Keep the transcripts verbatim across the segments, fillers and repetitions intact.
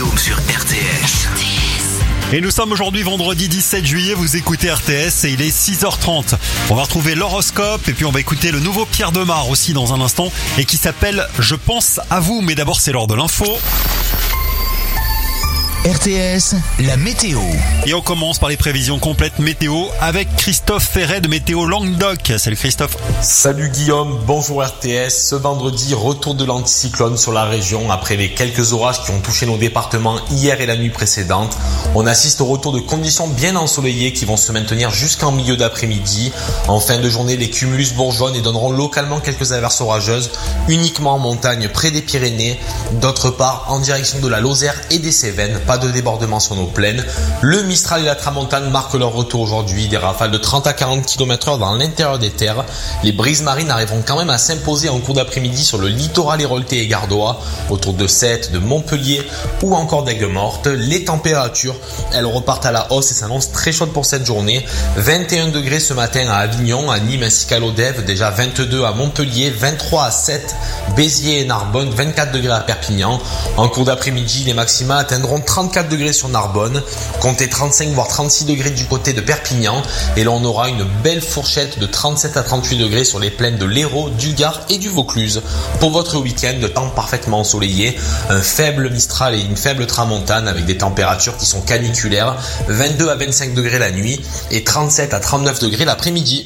Guillaume sur R T S. Et nous sommes aujourd'hui vendredi dix-sept juillet, vous écoutez R T S et il est six heures trente. On va retrouver l'horoscope et puis on va écouter le nouveau Pierre Demar aussi dans un instant et qui s'appelle « Je pense à vous ». Mais d'abord c'est l'heure de l'info. R T S, la météo. Et on commence par les prévisions complètes météo avec Christophe Ferret de Météo Languedoc. Salut Christophe. Salut Guillaume, bonjour R T S. Ce vendredi, retour de l'anticyclone sur la région après les quelques orages qui ont touché nos départements hier et la nuit précédente. On assiste au retour de conditions bien ensoleillées qui vont se maintenir jusqu'en milieu d'après-midi. En fin de journée, les cumulus bourgeonnent et donneront localement quelques averses orageuses, uniquement en montagne près des Pyrénées. D'autre part, en direction de la Lozère et des Cévennes, pas de débordement sur nos plaines. Le Mistral et la Tramontane marquent leur retour aujourd'hui. Des rafales de trente à quarante kilomètres heure dans l'intérieur des terres. Les brises marines arriveront quand même à s'imposer en cours d'après-midi sur le littoral héroltais et gardois, autour de Sète, de Montpellier ou encore d'Aigues-Mortes. Les températures, elles repartent à la hausse et s'annoncent très chaudes pour cette journée. vingt et un degrés ce matin à Avignon, à Nîmes ainsi qu'à Lodève, déjà vingt-deux à Montpellier, vingt-trois à Sète, Béziers et Narbonne, vingt-quatre degrés à Perpignan. En cours d'après-midi, les maxima atteindront trente-quatre degrés sur Narbonne, comptez trente-cinq voire trente-six degrés du côté de Perpignan et l'on aura une belle fourchette de trente-sept à trente-huit degrés sur les plaines de l'Hérault, du Gard et du Vaucluse. Pour votre week-end, temps parfaitement ensoleillé, un faible Mistral et une faible Tramontane avec des températures qui sont caniculaires, vingt-deux à vingt-cinq degrés la nuit et trente-sept à trente-neuf degrés l'après-midi.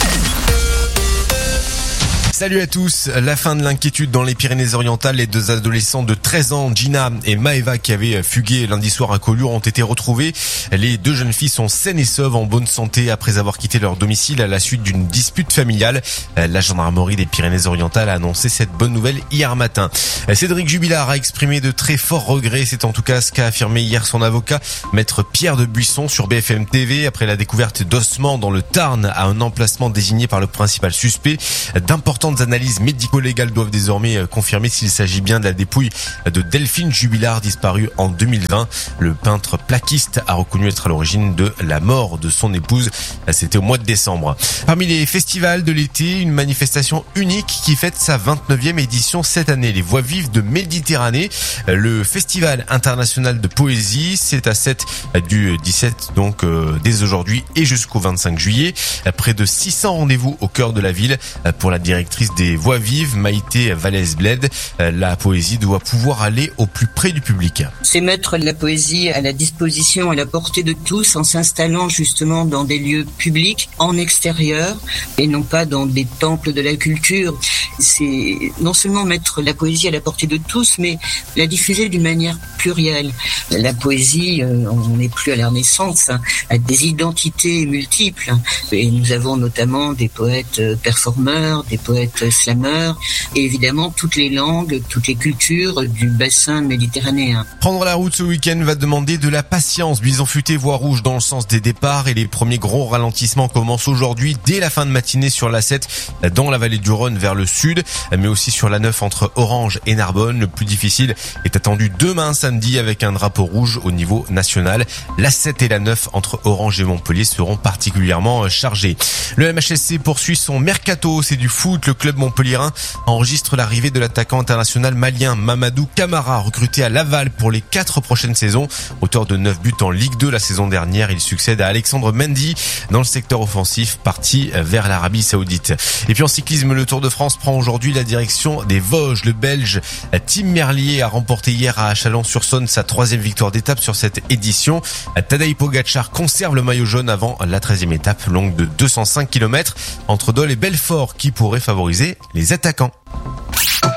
Salut à tous. La fin de l'inquiétude dans les Pyrénées-Orientales. Les deux adolescents de treize ans, Gina et Maëva, qui avaient fugué lundi soir à Collioure, ont été retrouvés. Les deux jeunes filles sont saines et sauves, en bonne santé, après avoir quitté leur domicile à la suite d'une dispute familiale. La gendarmerie des Pyrénées-Orientales a annoncé cette bonne nouvelle hier matin. Cédric Jubilard a exprimé de très forts regrets. C'est en tout cas ce qu'a affirmé hier son avocat, maître Pierre de Buisson, sur B F M T V, après la découverte d'ossements dans le Tarn, à un emplacement désigné par le principal suspect. D'importants Les analyses médico-légales doivent désormais confirmer s'il s'agit bien de la dépouille de Delphine Jubilard, disparue en deux mille vingt. Le peintre plaquiste a reconnu être à l'origine de la mort de son épouse. C'était au mois de décembre. Parmi les festivals de l'été, une manifestation unique qui fête sa vingt-neuvième édition cette année, les Voix vives de Méditerranée. Le festival international de poésie, c'est à Sète du dix-sept, donc euh, dès aujourd'hui et jusqu'au vingt-cinq juillet. Près de six cents rendez-vous au cœur de la ville. Pour la directrice des Voix vives, Maïté Vallès-Bled, la poésie doit pouvoir aller au plus près du public. C'est mettre la poésie à la disposition, à la portée de tous, en s'installant justement dans des lieux publics, en extérieur, et non pas dans des temples de la culture. C'est non seulement mettre la poésie à la portée de tous, mais la diffuser d'une manière plurielle. La poésie, on n'est plus à la Renaissance, hein, a des identités multiples. Et nous avons notamment des poètes performeurs, des poètes slameurs, et évidemment toutes les langues, toutes les cultures du bassin méditerranéen. Prendre la route ce week-end va demander de la patience. Bison futé, voie rouge dans le sens des départs, et les premiers gros ralentissements commencent aujourd'hui dès la fin de matinée sur l'A sept dans la vallée du Rhône vers le sud, mais aussi sur l'A neuf entre Orange et Narbonne. Le plus difficile est attendu demain samedi avec un drapeau rouge au niveau national. L'A sept et l'A neuf entre Orange et Montpellier seront particulièrement chargés. Le M H S C poursuit son mercato, c'est du foot. Le club montpelliérain enregistre l'arrivée de l'attaquant international malien Mamadou Camara, recruté à Laval pour les quatre prochaines saisons. Auteur de neuf buts en Ligue deux la saison dernière, il succède à Alexandre Mendy dans le secteur offensif, parti vers l'Arabie Saoudite. Et puis en cyclisme, le Tour de France prend aujourd'hui la direction des Vosges. Le Belge Tim Merlier a remporté hier à Chalon-sur-Saône sa troisième victoire d'étape sur cette édition. Tadej Pogačar conserve le maillot jaune avant la treizième étape longue de deux cent cinq kilomètres entre Dole et Belfort, qui pourrait favoriser les attaquants.